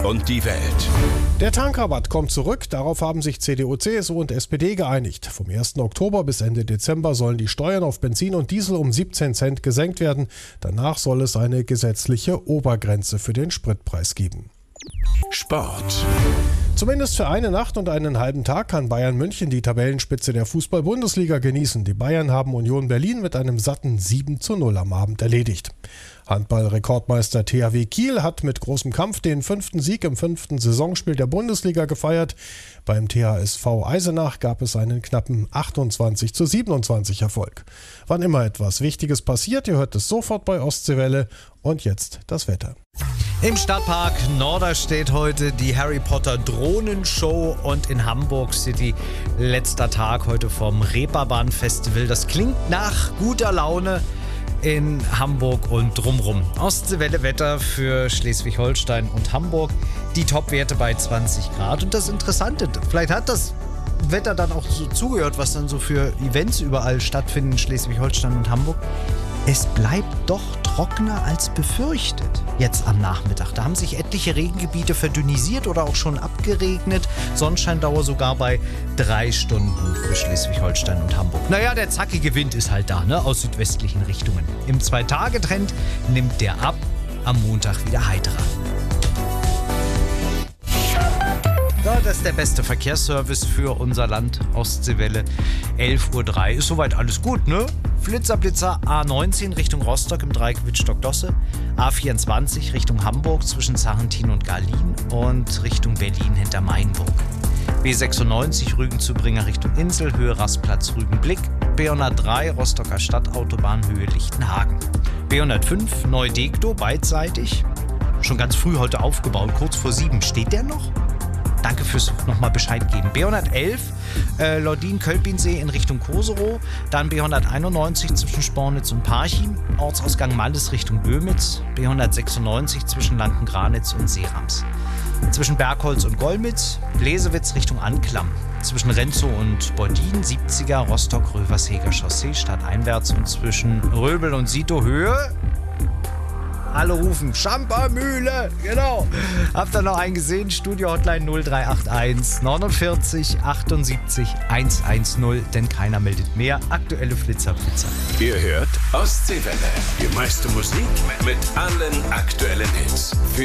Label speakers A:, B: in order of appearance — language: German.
A: und die Welt.
B: Der Tankrabatt kommt zurück. Darauf haben sich CDU, CSU und SPD geeinigt. Vom 1. Oktober bis Ende Dezember sollen die Steuern auf Benzin und Diesel um 17 Cent gesenkt werden. Danach soll es eine gesetzliche Obergrenze für den Spritpreis geben.
A: Sport.
B: Zumindest für eine Nacht und einen halben Tag kann Bayern München die Tabellenspitze der Fußball-Bundesliga genießen. Die Bayern haben Union Berlin mit einem satten 7:0 am Abend erledigt. Handball-Rekordmeister THW Kiel hat mit großem Kampf den 5. Sieg im 5. Saisonspiel der Bundesliga gefeiert. Beim THSV Eisenach gab es einen knappen 28:27 Erfolg. Wann immer etwas Wichtiges passiert, ihr hört es sofort bei Ostseewelle. Und jetzt das Wetter.
C: Im Stadtpark Norderstedt heute die Harry Potter Drohnenshow und in Hamburg City letzter Tag heute vom Reeperbahn Festival. Das klingt nach guter Laune in Hamburg und drumrum. Ostseewelle Wetter für Schleswig-Holstein und Hamburg. Die Topwerte bei 20 Grad. Und das Interessante, vielleicht hat das Wetter dann auch so zugehört, was dann so für Events überall stattfinden in Schleswig-Holstein und Hamburg. Es bleibt doch trockener als befürchtet jetzt am Nachmittag. Da haben sich etliche Regengebiete verdünnisiert oder auch schon abgeregnet. Sonnenscheindauer sogar bei 3 Stunden für Schleswig-Holstein und Hamburg. Naja, der zackige Wind ist halt da, ne, aus südwestlichen Richtungen. Im 2-Tage-Trend nimmt der ab, am Montag wieder heiterer. Ja, das ist der beste Verkehrsservice für unser Land, Ostseewelle. 11:03 Uhr. Ist soweit alles gut, ne? Blitzer A19 Richtung Rostock im Dreieck Wittstock-Dosse. A24 Richtung Hamburg zwischen Sarrentin und Garlin und Richtung Berlin hinter Mainburg. B96 Rügen-Zubringe Richtung Insel, Höhe Rastplatz Rügenblick. B103 Rostocker Stadtautobahn, Höhe Lichtenhagen. B105 Neu-Degdow beidseitig. Schon ganz früh heute aufgebaut, kurz vor 7. Steht der noch? Danke fürs nochmal Bescheid geben. B111 Lordin-Kölpinsee in Richtung Koserow. Dann B191 zwischen Spornitz und Parchim. Ortsausgang Malles Richtung Bömitz. B196 zwischen Lanken-Granitz und Seerams. Zwischen Bergholz und Golmitz. Lesewitz Richtung Anklam. Zwischen Renzow und Bordin 70er Rostock-Röversheger Chaussee stadteinwärts. Und zwischen Röbel und Sito Höhe. Alle rufen Schampermühle, genau. Habt ihr noch einen gesehen? Studio-Hotline 0381 49 78 110, denn keiner meldet mehr. Aktuelle Flitzer.
A: Ihr hört Ostseewelle. Die meiste Musik mit allen aktuellen Hits.